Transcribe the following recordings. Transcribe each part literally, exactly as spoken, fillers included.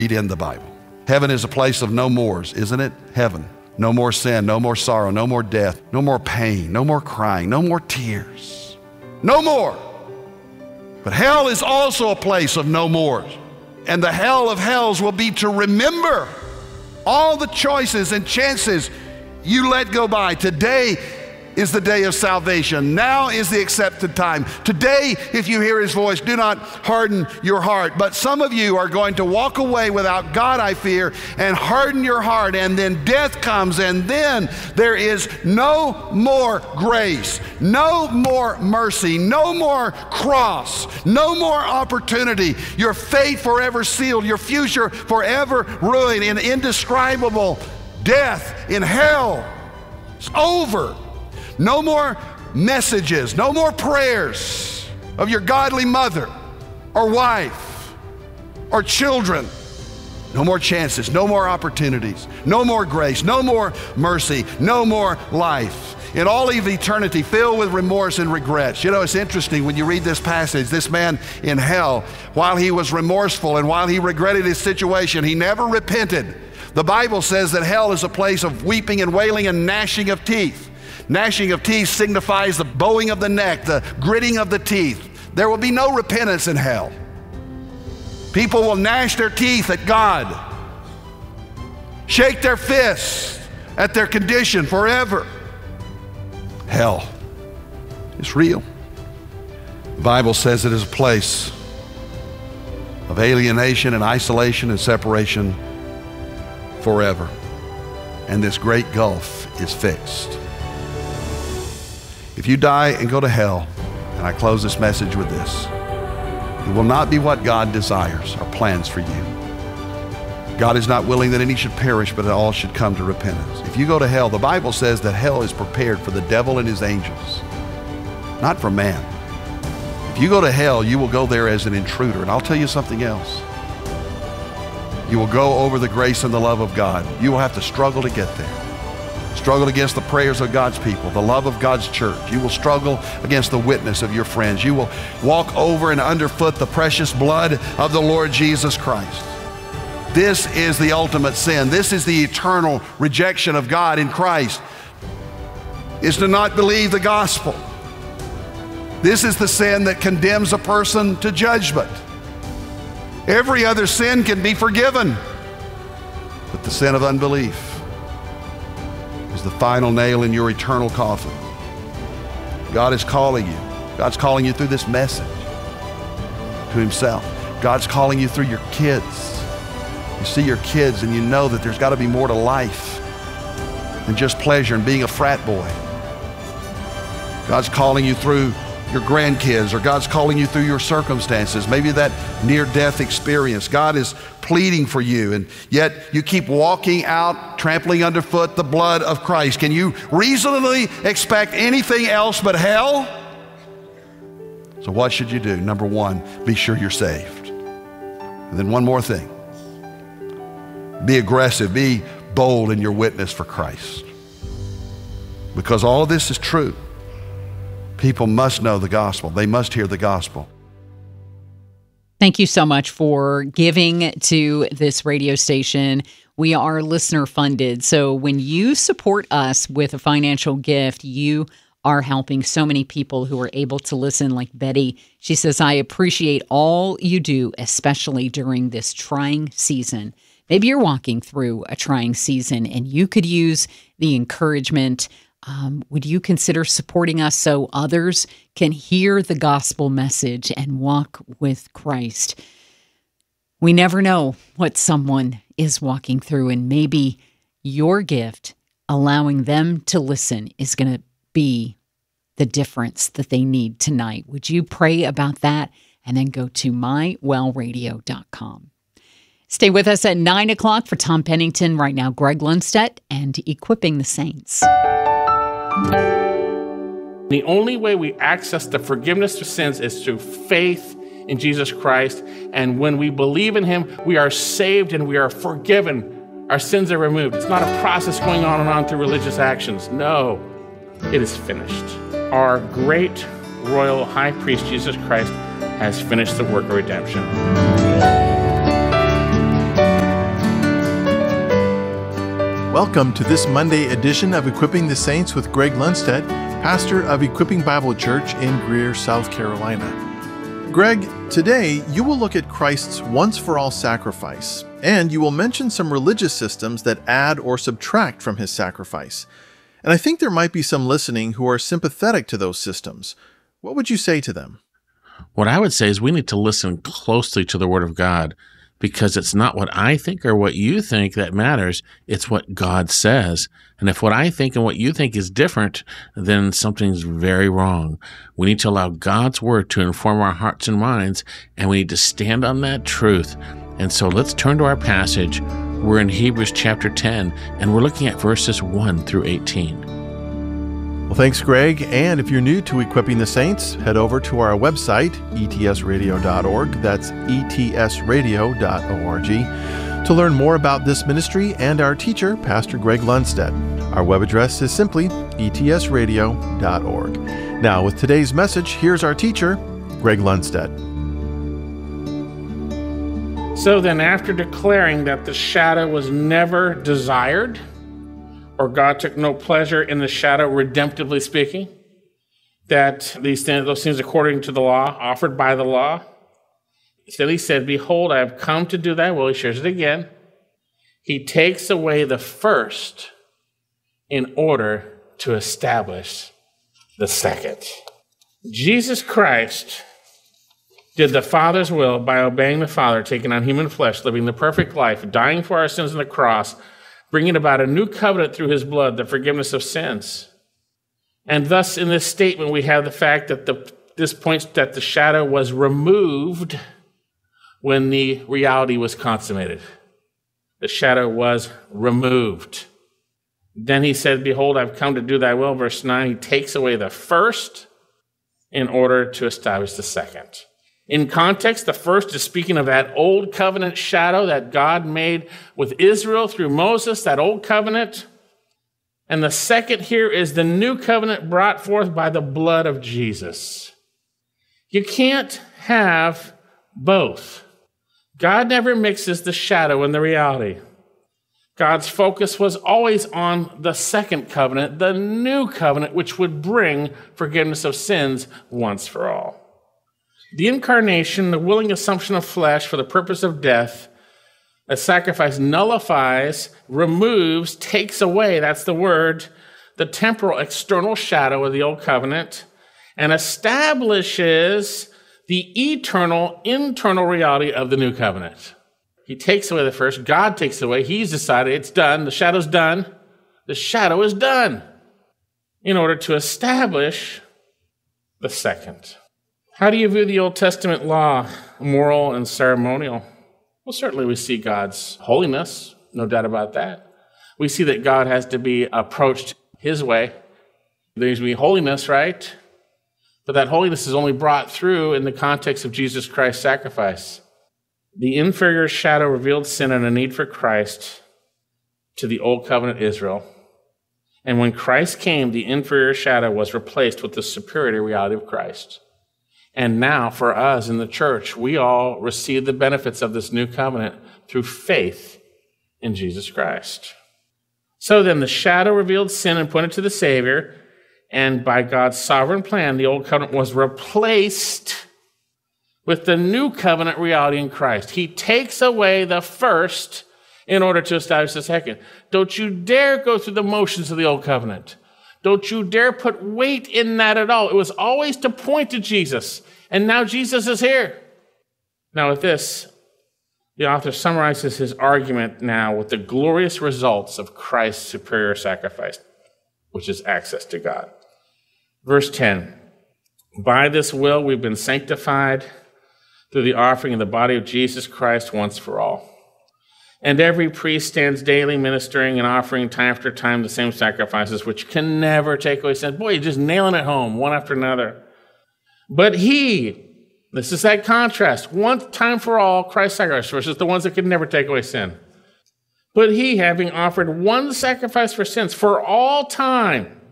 Read in the Bible. Heaven is a place of no mores, isn't it? Heaven. No more sin, no more sorrow, no more death, no more pain, no more crying, no more tears. No more. But hell is also a place of no mores. And the hell of hells will be to remember all the choices and chances you let go by. Today is the day of salvation. Now is the accepted time. Today, if you hear his voice, do not harden your heart. But some of you are going to walk away without God, I fear, and harden your heart, and then death comes, and then there is no more grace, no more mercy, no more cross, no more opportunity. Your fate forever sealed, your future forever ruined in indescribable death in hell. It's over. No more messages, no more prayers of your godly mother or wife or children. No more chances, no more opportunities, no more grace, no more mercy, no more life. In all of eternity filled with remorse and regrets. You know, it's interesting when you read this passage, this man in hell, while he was remorseful and while he regretted his situation, he never repented. The Bible says that hell is a place of weeping and wailing and gnashing of teeth. Gnashing of teeth signifies the bowing of the neck, the gritting of the teeth. There will be no repentance in hell. People will gnash their teeth at God, shake their fists at their condition forever. Hell is real. The Bible says it is a place of alienation and isolation and separation forever. And this great gulf is fixed. If you die and go to hell, and I close this message with this, it will not be what God desires or plans for you. God is not willing that any should perish, but that all should come to repentance. If you go to hell, the Bible says that hell is prepared for the devil and his angels, not for man. If you go to hell, you will go there as an intruder. And I'll tell you something else. You will go over the grace and the love of God. You will have to struggle to get there. Struggle against the prayers of God's people, the love of God's church. You will struggle against the witness of your friends. You will walk over and underfoot the precious blood of the Lord Jesus Christ. This is the ultimate sin. This is the eternal rejection of God in Christ, is to not believe the gospel. This is the sin that condemns a person to judgment. Every other sin can be forgiven, but the sin of unbelief is the final nail in your eternal coffin. God is calling you. God's calling you through this message to himself. God's calling you through your kids. You see your kids and you know that there's got to be more to life than just pleasure and being a frat boy. God's calling you through your grandkids, or God's calling you through your circumstances, maybe that near-death experience. God is pleading for you, and yet you keep walking out, trampling underfoot the blood of Christ. Can you reasonably expect anything else but hell? So what should you do? Number one, be sure you're saved. And then one more thing. Be aggressive, be bold in your witness for Christ. Because all of this is true. People must know the gospel. They must hear the gospel. Thank you so much for giving to this radio station. We are listener funded. So when you support us with a financial gift, you are helping so many people who are able to listen, like Betty. She says, I appreciate all you do, especially during this trying season. Maybe you're walking through a trying season and you could use the encouragement. Um, would you consider supporting us so others can hear the gospel message and walk with Christ? We never know what someone is walking through, and maybe your gift, allowing them to listen, is going to be the difference that they need tonight. Would you pray about that and then go to my well radio dot com. Stay with us at nine o'clock for Tom Pennington. Right now, Greg Lundstedt and Equipping the Saints. The only way we access the forgiveness of sins is through faith in Jesus Christ. And when we believe in him, we are saved and we are forgiven. Our sins are removed. It's not a process going on and on through religious actions. No, it is finished. Our great royal high priest, Jesus Christ, has finished the work of redemption. Welcome to this Monday edition of Equipping the Saints with Greg Lundstedt, pastor of Equipping Bible Church in Greer, South Carolina. Greg, today you will look at Christ's once-for-all sacrifice, and you will mention some religious systems that add or subtract from his sacrifice. And I think there might be some listening who are sympathetic to those systems. What would you say to them? What I would say is we need to listen closely to the Word of God, because it's not what I think or what you think that matters. It's what God says. And if what I think and what you think is different, then something's very wrong. We need to allow God's Word to inform our hearts and minds, and we need to stand on that truth. And so let's turn to our passage. We're in Hebrews chapter ten, and we're looking at verses one through eighteen. Well, thanks, Greg. And if you're new to Equipping the Saints, head over to our website, E T S radio dot org. That's E T S radio dot org to learn more about this ministry and our teacher, Pastor Greg Lundstedt. Our web address is simply E T S radio dot org. Now, with today's message, here's our teacher, Greg Lundstedt. So then, after declaring that the shadow was never desired, or God took no pleasure in the shadow, redemptively speaking, that these things, those things according to the law, offered by the law. Then he said, behold, I have come to do thy will. He shares it again. He takes away the first in order to establish the second. Jesus Christ did the Father's will by obeying the Father, taking on human flesh, living the perfect life, dying for our sins on the cross, bringing about a new covenant through his blood, the forgiveness of sins. And thus, in this statement, we have the fact that the, this points that the shadow was removed when the reality was consummated. The shadow was removed. Then he said, behold, I've come to do thy will. Verse nine, he takes away the first in order to establish the second. In context, the first is speaking of that old covenant shadow that God made with Israel through Moses, that old covenant. And the second here is the new covenant brought forth by the blood of Jesus. You can't have both. God never mixes the shadow and the reality. God's focus was always on the second covenant, the new covenant, which would bring forgiveness of sins once for all. The incarnation, the willing assumption of flesh for the purpose of death, a sacrifice nullifies, removes, takes away, that's the word, the temporal external shadow of the old covenant, and establishes the eternal internal reality of the new covenant. He takes away the first, God takes it away, he's decided it's done, the shadow's done, the shadow is done, in order to establish the second. How do you view the Old Testament law, moral and ceremonial? Well, certainly we see God's holiness, no doubt about that. We see that God has to be approached his way. There needs to be holiness, right? But that holiness is only brought through in the context of Jesus Christ's sacrifice. The inferior shadow revealed sin and a need for Christ to the Old Covenant Israel. And when Christ came, the inferior shadow was replaced with the superior reality of Christ. And now, for us in the church, we all receive the benefits of this new covenant through faith in Jesus Christ. So then, the shadow revealed sin and pointed to the Savior, and by God's sovereign plan, the old covenant was replaced with the new covenant reality in Christ. He takes away the first in order to establish the second. Don't you dare go through the motions of the old covenant. Don't you dare put weight in that at all. It was always to point to Jesus. And now Jesus is here. Now with this, the author summarizes his argument now with the glorious results of Christ's superior sacrifice, which is access to God. Verse ten, by this will we've been sanctified through the offering of the body of Jesus Christ once for all. And every priest stands daily ministering and offering time after time the same sacrifices, which can never take away sin. Boy, you're just nailing it home, one after another. But he, this is that contrast, one time for all, Christ's sacrifice versus the ones that could never take away sin. But he, having offered one sacrifice for sins for all time,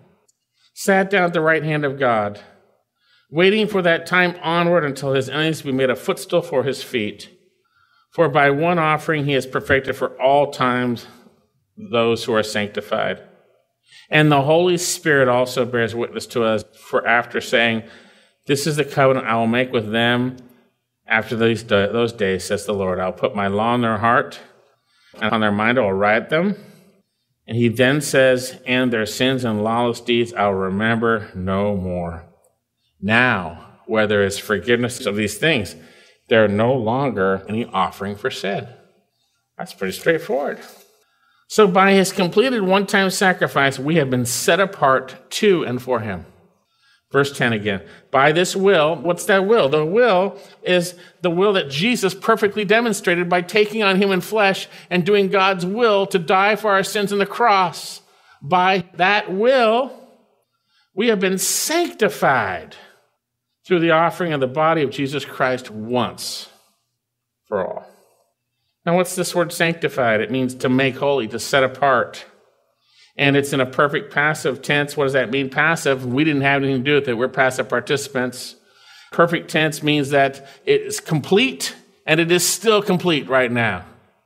sat down at the right hand of God, waiting for that time onward until his enemies be made a footstool for his feet. For by one offering he has perfected for all times those who are sanctified. And the Holy Spirit also bears witness to us, for after saying, this is the covenant I will make with them after those those days, says the Lord. I'll put my law in their heart, and on their mind I will write them. And he then says, and their sins and lawless deeds I'll remember no more. Now, where there is forgiveness of these things, there are no longer any offering for sin. That's pretty straightforward. So by his completed one-time sacrifice, we have been set apart to and for him. Verse ten again. By this will, what's that will? The will is the will that Jesus perfectly demonstrated by taking on human flesh and doing God's will to die for our sins on the cross. By that will, we have been sanctified through the offering of the body of Jesus Christ once for all. Now, what's this word sanctified? It means to make holy, to set apart. And it's in a perfect passive tense. What does that mean? Passive, we didn't have anything to do with it. We're passive participants. Perfect tense means that it is complete, and it is still complete right now.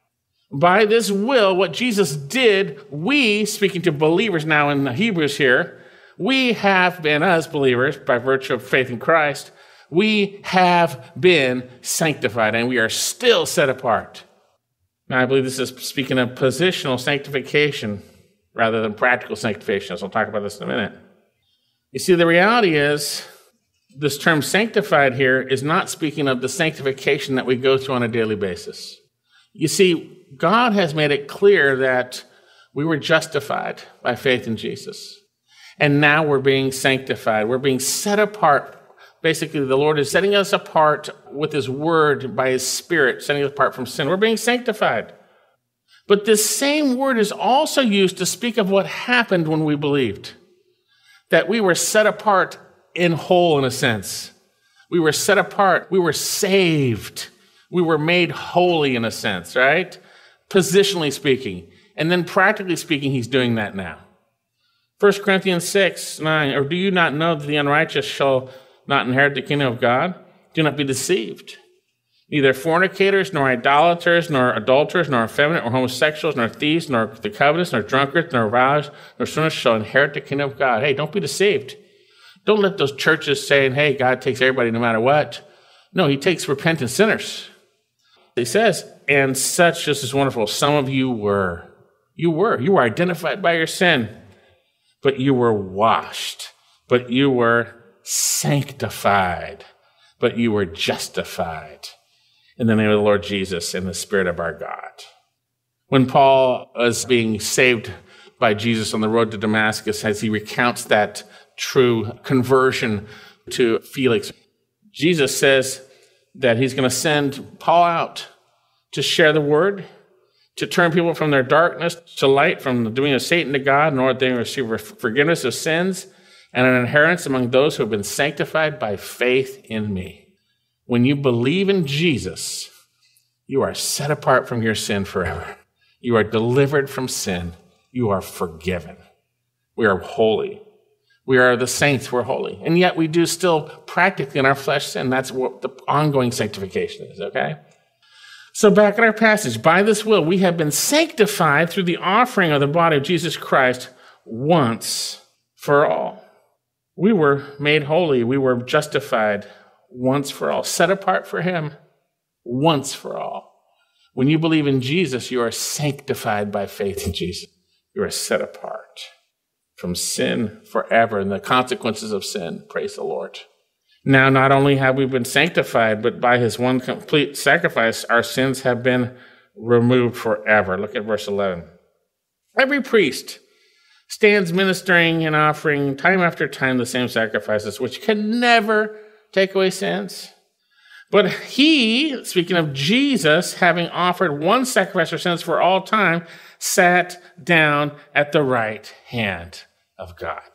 By this will, what Jesus did, we, speaking to believers now in the Hebrews here, we have been, as believers, by virtue of faith in Christ, we have been sanctified, and we are still set apart. Now, I believe this is speaking of positional sanctification rather than practical sanctification, so I'll talk about this in a minute. You see, the reality is, this term sanctified here is not speaking of the sanctification that we go through on a daily basis. You see, God has made it clear that we were justified by faith in Jesus. And now we're being sanctified. We're being set apart. Basically, the Lord is setting us apart with his word, by his Spirit, setting us apart from sin. We're being sanctified. But this same word is also used to speak of what happened when we believed. That we were set apart in whole, in a sense. We were set apart. We were saved. We were made holy, in a sense, right? Positionally speaking. And then practically speaking, he's doing that now. First Corinthians six, nine, or do you not know that the unrighteous shall not inherit the kingdom of God? Do not be deceived. Neither fornicators, nor idolaters, nor adulterers, nor effeminate, nor homosexuals, nor thieves, nor the covetous, nor drunkards, nor robbers, nor sinners shall inherit the kingdom of God. Hey, don't be deceived. Don't let those churches saying, hey, God takes everybody no matter what. No, he takes repentant sinners. He says, and such, this is wonderful, some of you were. You were. You were identified by your sin. But you were washed. But you were sanctified. But you were justified in the name of the Lord Jesus and the Spirit of our God. When Paul was being saved by Jesus on the road to Damascus, as he recounts that true conversion to Felix, Jesus says that he's going to send Paul out to share the word, to turn people from their darkness to light, from the doing of Satan to God, in order that they may receive forgiveness of sins and an inheritance among those who have been sanctified by faith in me. When you believe in Jesus, you are set apart from your sin forever. You are delivered from sin. You are forgiven. We are holy. We are the saints. We're holy. And yet we do still practically in our flesh sin. That's what the ongoing sanctification is, okay? So back in our passage, by this will, we have been sanctified through the offering of the body of Jesus Christ once for all. We were made holy. We were justified once for all, set apart for him once for all. When you believe in Jesus, you are sanctified by faith in Jesus. You are set apart from sin forever and the consequences of sin. Praise the Lord. Now, not only have we been sanctified, but by his one complete sacrifice, our sins have been removed forever. Look at verse eleven. Every priest stands ministering and offering time after time the same sacrifices, which can never take away sins. But he, speaking of Jesus, having offered one sacrifice for sins for all time, sat down at the right hand of God.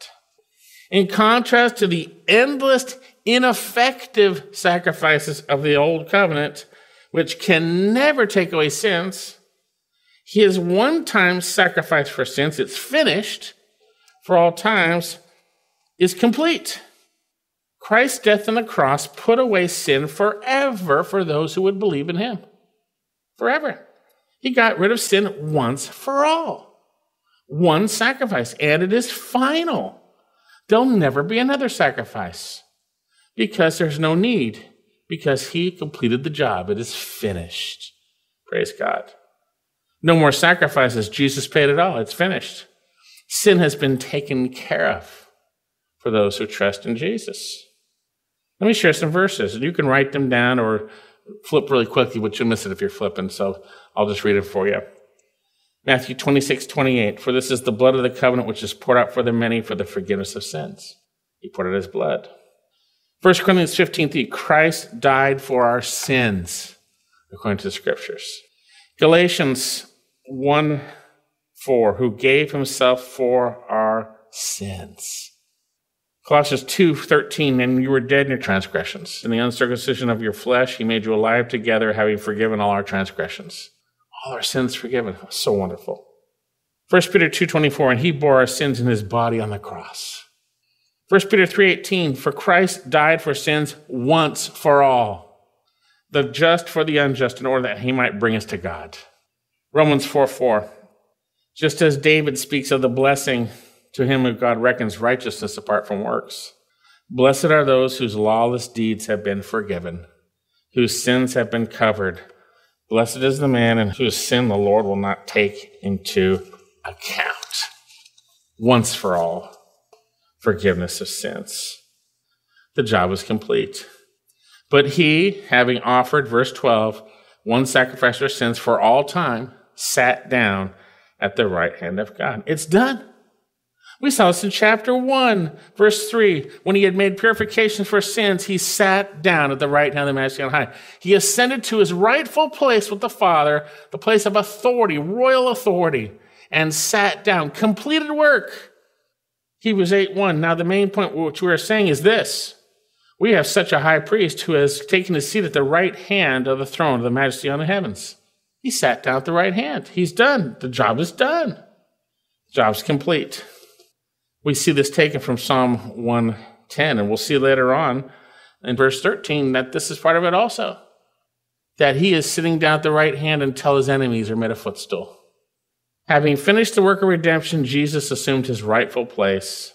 In contrast to the endless, ineffective sacrifices of the old covenant, which can never take away sins, his one-time sacrifice for sins, it's finished for all times, is complete. Christ's death on the cross put away sin forever for those who would believe in him. Forever. He got rid of sin once for all. One sacrifice, and it is final. There'll never be another sacrifice because there's no need, because he completed the job. It is finished. Praise God. No more sacrifices. Jesus paid it all. It's finished. Sin has been taken care of for those who trust in Jesus. Let me share some verses. You can write them down or flip really quickly, but you'll miss it if you're flipping, so I'll just read it for you. Matthew twenty-six, twenty-eight, for this is the blood of the covenant which is poured out for the many for the forgiveness of sins. He poured out his blood. First Corinthians fifteen three, Christ died for our sins, according to the scriptures. Galatians one four, who gave himself for our sins. Colossians two thirteen, and you were dead in your transgressions. In the uncircumcision of your flesh, he made you alive together, having forgiven all our transgressions. All our sins forgiven. So wonderful. First Peter two twenty-four, and he bore our sins in his body on the cross. First Peter three eighteen, for Christ died for sins once for all, the just for the unjust, in order that he might bring us to God. Romans four four, just as David speaks of the blessing to him who God reckons righteousness apart from works. Blessed are those whose lawless deeds have been forgiven, whose sins have been covered. Blessed is the man in whose sin the Lord will not take into account. Once for all, forgiveness of sins. The job is complete. But he, having offered, verse twelve, one sacrifice for sins for all time, sat down at the right hand of God. It's done. We saw this in chapter one, verse three. When he had made purification for sins, he sat down at the right hand of the Majesty on high. He ascended to his rightful place with the Father, the place of authority, royal authority, and sat down. Completed work. Hebrews eight one. Now the main point which we are saying is this. We have such a high priest who has taken his seat at the right hand of the throne of the Majesty on the heavens. He sat down at the right hand. He's done. The job is done. The job's complete. We see this taken from Psalm one ten, and we'll see later on in verse thirteen that this is part of it also. That he is sitting down at the right hand until his enemies are made a footstool. Having finished the work of redemption, Jesus assumed his rightful place.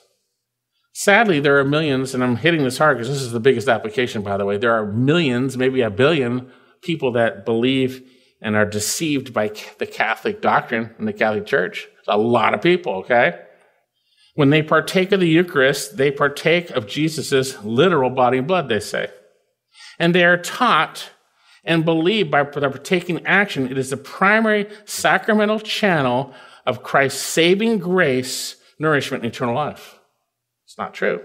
Sadly, there are millions, and I'm hitting this hard because this is the biggest application, by the way. There are millions, maybe a billion people that believe and are deceived by the Catholic doctrine in the Catholic Church. It's a lot of people, okay? When they partake of the Eucharist, they partake of Jesus' literal body and blood, they say. And they are taught and believe by their partaking action, it is the primary sacramental channel of Christ's saving grace, nourishment, and eternal life. It's not true.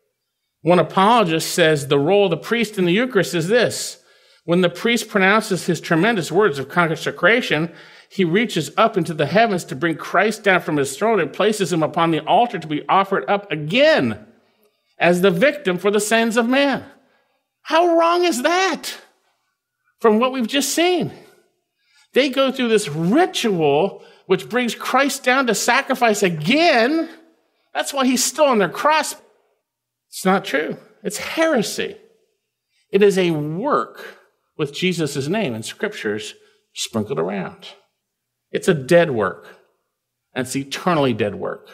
One apologist says the role of the priest in the Eucharist is this. When the priest pronounces his tremendous words of consecration, he reaches up into the heavens to bring Christ down from his throne and places him upon the altar to be offered up again as the victim for the sins of man. How wrong is that from what we've just seen? They go through this ritual which brings Christ down to sacrifice again. That's why he's still on their cross. It's not true. It's heresy. It is a work with Jesus' name in scriptures sprinkled around. It's a dead work, and it's eternally dead work.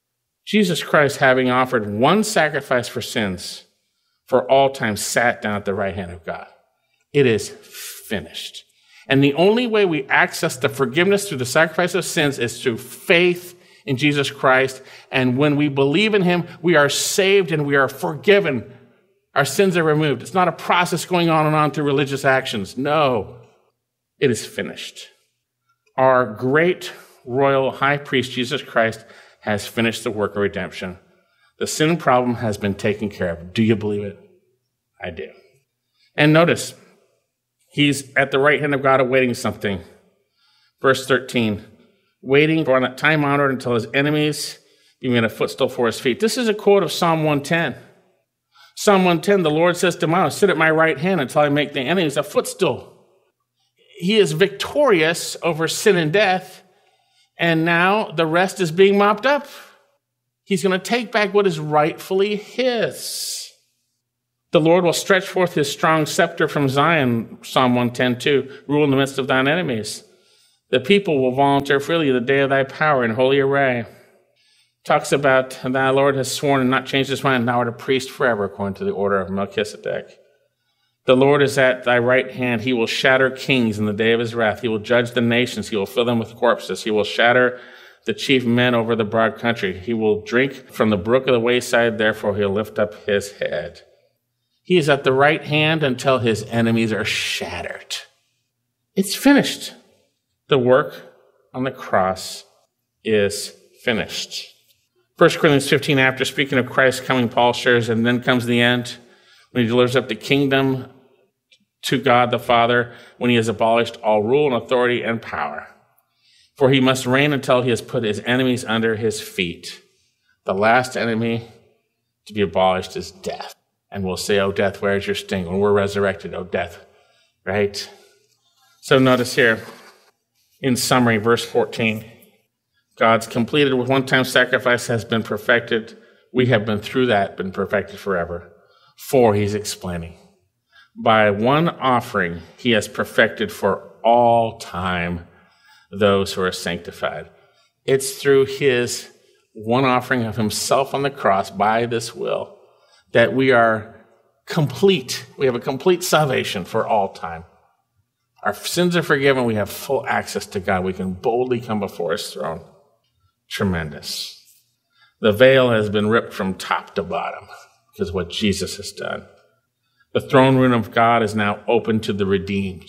Jesus Christ, having offered one sacrifice for sins for all time, sat down at the right hand of God. It is finished. And the only way we access the forgiveness through the sacrifice of sins is through faith in Jesus Christ. And when we believe in him, we are saved and we are forgiven. Our sins are removed. It's not a process going on and on through religious actions. No, it is finished. Our great royal high priest, Jesus Christ, has finished the work of redemption. The sin problem has been taken care of. Do you believe it? I do. And notice, he's at the right hand of God awaiting something. Verse thirteen, waiting for a time honored until his enemies be made a footstool for his feet. This is a quote of Psalm one ten. Psalm one ten, the Lord says to Moses, sit at my right hand until I make the enemies a footstool. He is victorious over sin and death, and now the rest is being mopped up. He's going to take back what is rightfully his. The Lord will stretch forth his strong scepter from Zion, Psalm one ten two, rule in the midst of thine enemies. The people will volunteer freely the day of thy power in holy array. Talks about thy Lord has sworn and not changed his mind, thou art a priest forever, according to the order of Melchizedek. The Lord is at thy right hand. He will shatter kings in the day of his wrath. He will judge the nations. He will fill them with corpses. He will shatter the chief men over the broad country. He will drink from the brook of the wayside. Therefore, he'll lift up his head. He is at the right hand until his enemies are shattered. It's finished. The work on the cross is finished. First Corinthians fifteen, after speaking of Christ coming, Paul shares, and then comes the end, when he delivers up the kingdom to God the Father, when he has abolished all rule and authority and power. For he must reign until he has put his enemies under his feet. The last enemy to be abolished is death. And we'll say, oh, death, where is your sting? When we're resurrected, oh, death, right? So notice here, in summary, verse fourteen, God's completed with one-time sacrifice has been perfected. We have been through that, been perfected forever. For, he's explaining, by one offering, he has perfected for all time those who are sanctified. It's through his one offering of himself on the cross by this will that we are complete. We have a complete salvation for all time. Our sins are forgiven. We have full access to God. We can boldly come before his throne. Tremendous. The veil has been ripped from top to bottom because of what Jesus has done. The throne room of God is now open to the redeemed.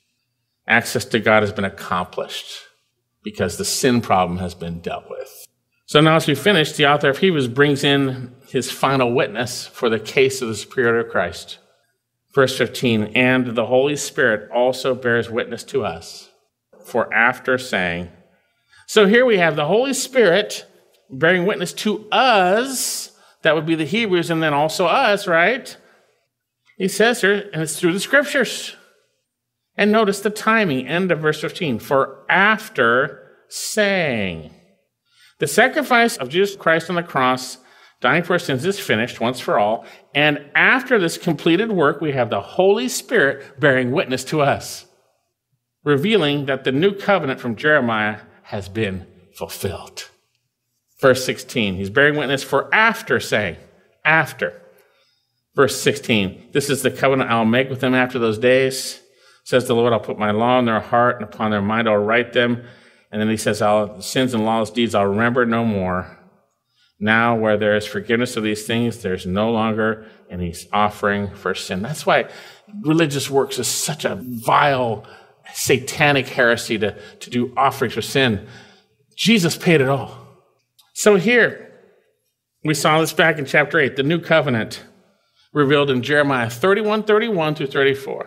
Access to God has been accomplished because the sin problem has been dealt with. So now as we finish, the author of Hebrews brings in his final witness for the case of the superiority of Christ. Verse fifteen, and the Holy Spirit also bears witness to us. For after saying, so here we have the Holy Spirit bearing witness to us. That would be the Hebrews and then also us, right? He says here, and it's through the scriptures. And notice the timing, end of verse fifteen. For after saying, the sacrifice of Jesus Christ on the cross, dying for our sins, is finished once for all. And after this completed work, we have the Holy Spirit bearing witness to us, revealing that the new covenant from Jeremiah has been fulfilled. Verse sixteen, he's bearing witness for after saying, after. Verse sixteen, this is the covenant I'll make with them after those days. Says the Lord, I'll put my law in their heart, and upon their mind I'll write them. And then he says, I'll, sins and lawless deeds I'll remember no more. Now, where there is forgiveness of these things, there's no longer any offering for sin. That's why religious works is such a vile, satanic heresy to, to do offerings for sin. Jesus paid it all. So here, we saw this back in chapter eight, the new covenant revealed in Jeremiah thirty-one, thirty-one through thirty-four.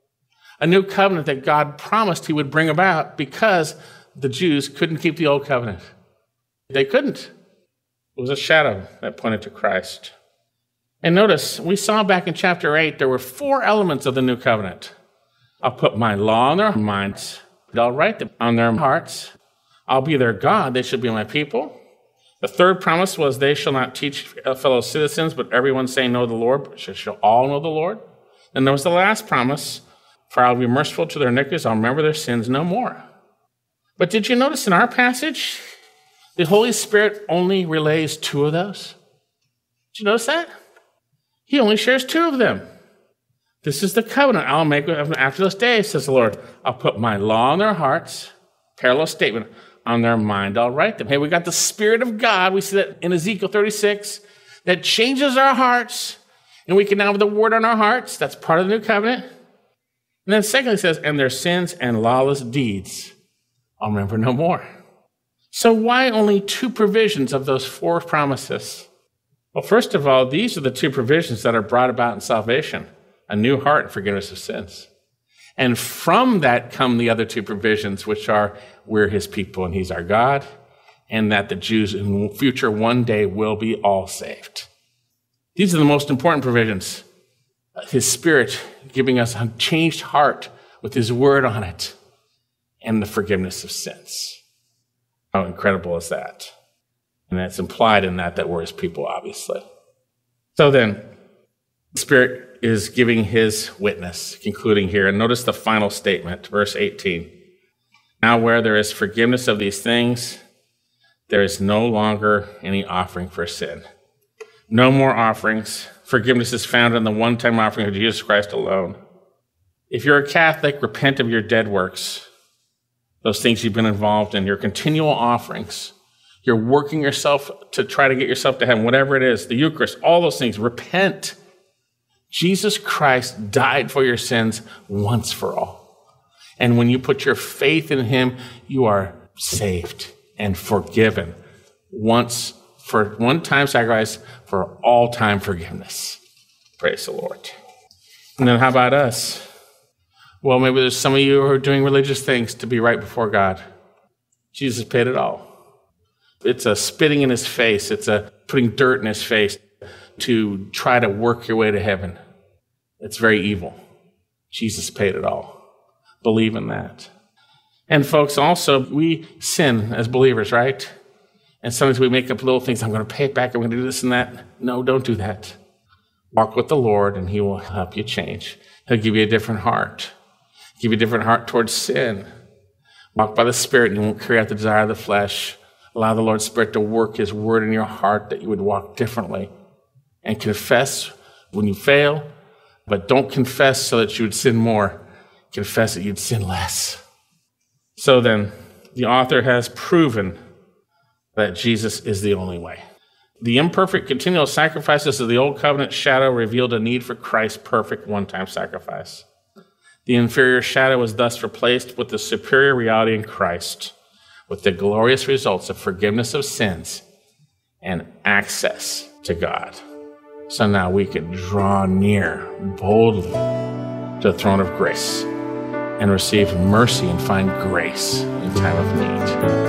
A new covenant that God promised he would bring about because the Jews couldn't keep the old covenant. They couldn't. It was a shadow that pointed to Christ. And notice, we saw back in chapter eight, there were four elements of the new covenant. I'll put my law on their minds. I'll write them on their hearts. I'll be their God. They shall be my people. The third promise was they shall not teach fellow citizens, but everyone saying know the Lord, but shall all know the Lord. And there was the last promise, for I'll be merciful to their iniquities. I'll remember their sins no more. But did you notice in our passage, the Holy Spirit only relays two of those? Did you notice that? He only shares two of them. This is the covenant I'll make with them after those days, says the Lord. I'll put my law on their hearts. Parallel statement. On their mind, I'll write them. Hey, we got the Spirit of God. We see that in Ezekiel thirty-six. That changes our hearts. And we can now have the word on our hearts. That's part of the new covenant. And then secondly, it says, and their sins and lawless deeds I'll remember no more. So why only two provisions of those four promises? Well, first of all, these are the two provisions that are brought about in salvation. A new heart and forgiveness of sins. And from that come the other two provisions, which are we're his people and he's our God, and that the Jews in the future one day will be all saved. These are the most important provisions. His Spirit giving us a changed heart with his word on it, and the forgiveness of sins. How incredible is that? And that's implied in that that we're his people, obviously. So then, the Spirit is giving his witness, concluding here. And notice the final statement, verse eighteen. Now where there is forgiveness of these things, there is no longer any offering for sin. No more offerings. Forgiveness is found in the one-time offering of Jesus Christ alone. If you're a Catholic, repent of your dead works, those things you've been involved in, your continual offerings. You're working yourself to try to get yourself to heaven, whatever it is, the Eucharist, all those things. Repent. Jesus Christ died for your sins once for all. And when you put your faith in him, you are saved and forgiven once for one-time sacrifice for all-time forgiveness. Praise the Lord. And then how about us? Well, maybe there's some of you who are doing religious things to be right before God. Jesus paid it all. It's a spitting in his face. It's a putting dirt in his face to try to work your way to heaven. It's very evil. Jesus paid it all. Believe in that. And folks, also, we sin as believers, right? And sometimes we make up little things. I'm going to pay it back. I'm going to do this and that. No, don't do that. Walk with the Lord, and he will help you change. He'll give you a different heart. Give you a different heart towards sin. Walk by the Spirit, and you won't carry out the desire of the flesh. Allow the Lord's Spirit to work his word in your heart that you would walk differently. And confess when you fail, but don't confess so that you would sin more. Confess that you'd sin less. So then, the author has proven that Jesus is the only way. The imperfect continual sacrifices of the Old Covenant shadow revealed a need for Christ's perfect one-time sacrifice. The inferior shadow was thus replaced with the superior reality in Christ, with the glorious results of forgiveness of sins and access to God. So now we can draw near boldly to the throne of grace and receive mercy and find grace in time of need.